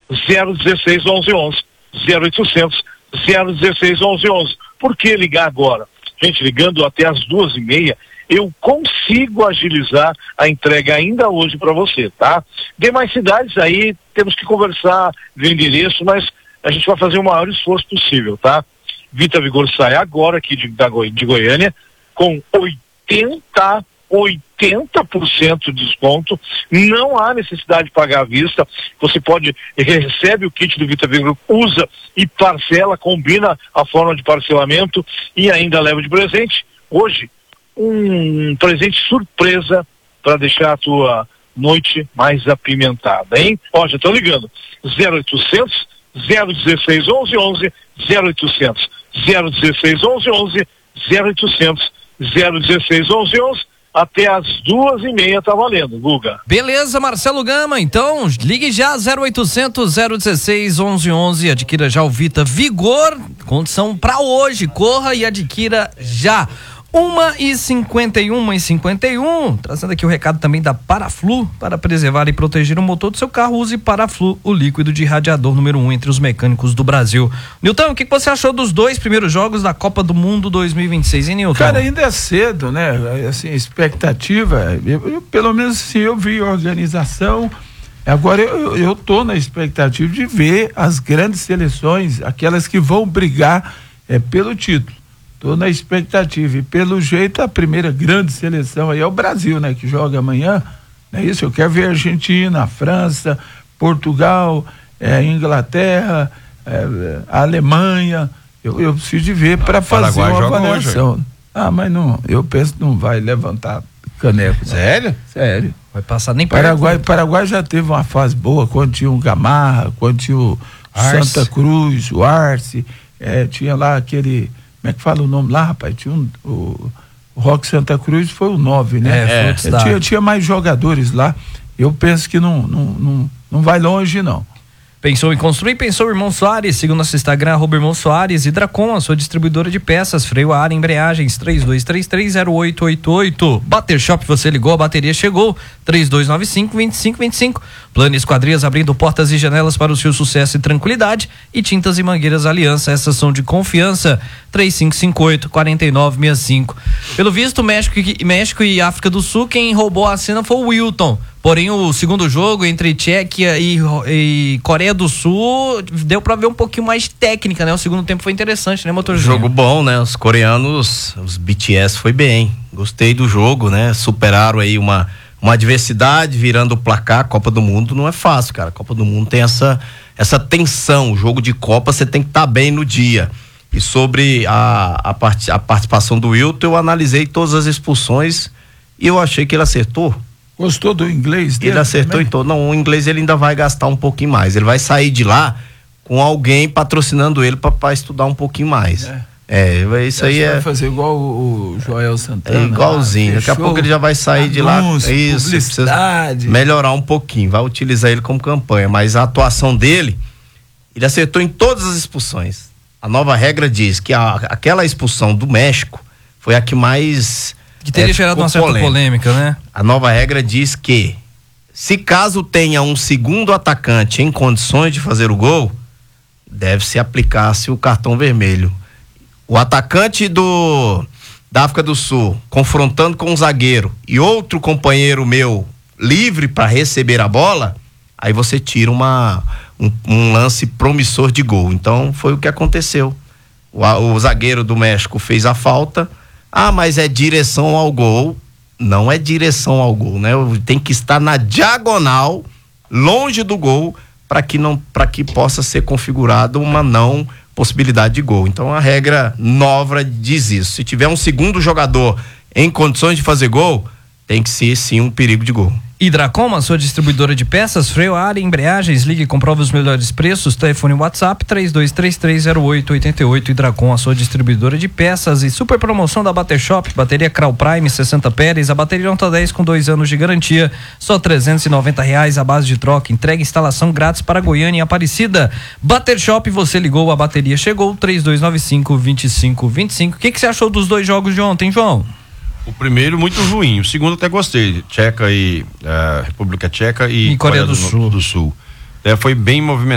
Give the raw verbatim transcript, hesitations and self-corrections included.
zero dezesseis onze onze, zero oitocentos, zero dezesseis onze onze. Por que ligar agora? Gente, ligando até as duas e meia, eu consigo agilizar a entrega ainda hoje para você, tá? Demais cidades aí, temos que conversar, ver endereço, mas a gente vai fazer o maior esforço possível, tá? Vita Vigor sai agora aqui de, da Goi- de Goiânia com oitenta por cento de desconto, não há necessidade de pagar à vista, você pode, recebe o kit do Vita Vigor, usa e parcela, combina a forma de parcelamento e ainda leva de presente, hoje, um presente surpresa para deixar a tua noite mais apimentada, hein? Ó, já estou ligando, zero oitocentos, zero dezesseis onze onze, zero oitocentos, zero dezesseis onze onze, zero oitocentos, zero dezesseis onze onze, até as duas e meia tá valendo, Guga. Beleza, Marcelo Gama, então ligue já, zero oitocentos, zero dezesseis onze onze, adquira já o Vita Vigor, condição para hoje, corra e adquira já. uma e cinquenta e um, uma e cinquenta e um, trazendo aqui o recado também da Paraflu, para preservar e proteger o motor do seu carro, use Paraflu, o líquido de radiador número um entre os mecânicos do Brasil. Nilton, o que, que você achou dos dois primeiros jogos da Copa do Mundo dois mil e vinte e seis, hein, Nilton? Cara, ainda é cedo, né? Assim, expectativa, eu, eu, pelo menos assim, eu vi a organização, agora eu, eu tô na expectativa de ver as grandes seleções, aquelas que vão brigar é, pelo título. Estou na expectativa e pelo jeito a primeira grande seleção aí é o Brasil, né? Que joga amanhã, não é isso? Eu quero ver a Argentina, a França, Portugal, é, Inglaterra, é, a Alemanha, eu, eu preciso de ver para fazer uma avaliação. Hoje. Ah, mas não, eu penso que não vai levantar caneco. Não. Sério? Sério. Vai passar nem Paraguai, perto. Paraguai já teve uma fase boa, quando tinha o Gamarra, quando tinha o Arce. Santa Cruz, o Arce, é, tinha lá aquele... Como é que fala o nome lá, rapaz? Tinha um, o, o Roque Santa Cruz foi o nove, né? É, é, tinha, tinha mais jogadores lá. Eu penso que não, não, não, não vai longe, não. Pensou em construir? Pensou o Irmão Soares. Siga o nosso Instagram, arroba Irmão Soares. Hidracom, a sua distribuidora de peças, freio a ar, embreagens, três dois três três, zero oito oito oito. Bater Shop, você ligou, a bateria chegou, três dois nove cinco, dois cinco dois cinco. Plano Esquadrias, abrindo portas e janelas para o seu sucesso e tranquilidade. E Tintas e Mangueiras Aliança, essas são de confiança, três cinco cinco oito, quatro nove seis cinco. Pelo visto, México e, México e África do Sul, quem roubou a cena foi o Wilton. Porém, o segundo jogo entre Tchequia e, e Coreia do Sul deu pra ver um pouquinho mais técnica, né? O segundo tempo foi interessante, né, Motorzinho? Jogo bom, né? Os coreanos, os B T S foi bem. Gostei do jogo, né? Superaram aí uma, uma adversidade, virando o placar. Copa do Mundo não é fácil, cara. Copa do Mundo tem essa, essa tensão. O jogo de Copa você tem que estar tá bem no dia. E sobre a, a, part, a participação do Wilton, eu analisei todas as expulsões e eu achei que ele acertou. Gostou do inglês dele? Ele acertou também? em todo. Não, o inglês ele ainda vai gastar um pouquinho mais. Ele vai sair de lá com alguém patrocinando ele para estudar um pouquinho mais. É, é isso aí é. Vai fazer igual o, o Joel Santana. É igualzinho. Lá, Daqui a pouco ele já vai sair de lá. Isso, publicidade. Melhorar um pouquinho. Vai utilizar ele como campanha. Mas a atuação dele, ele acertou em todas as expulsões. A nova regra diz que a, aquela expulsão do México foi a que mais. Que teria é, gerado uma certa polêmica. polêmica, né? A nova regra diz que, se caso tenha um segundo atacante em condições de fazer o gol, deve-se aplicar-se o cartão vermelho. O atacante do da África do Sul confrontando com um zagueiro e outro companheiro meu livre para receber a bola, aí você tira uma, um, um lance promissor de gol. Então foi o que aconteceu. O, o zagueiro do México fez a falta. Ah, mas é direção ao gol. Não é direção ao gol, né? Tem que estar na diagonal, longe do gol, para que não, para que possa ser configurada uma não possibilidade de gol. Então a regra nova diz isso. Se tiver um segundo jogador em condições de fazer gol, tem que ser sim um perigo de gol. Hidracom, a sua distribuidora de peças, freio a ar e embreagens, ligue e comprova os melhores preços, telefone WhatsApp três dois três três, zero oito oito oito. Hidracom, a sua distribuidora de peças. E super promoção da Bater Shop, bateria Crau Prime sessenta Pérez, a bateria Nota dez com dois anos de garantia, só trezentos e noventa reais a base de troca, entrega e instalação grátis para Goiânia e Aparecida. Bater Shop, você ligou, a bateria chegou, três dois nove cinco, dois cinco dois cinco. O que que você achou dos dois jogos de ontem, João? O primeiro muito ruim, o segundo até gostei, Tcheca e uh, República Tcheca e, e Coreia, Coreia do, do Sul. do Sul. É, foi bem movimentado.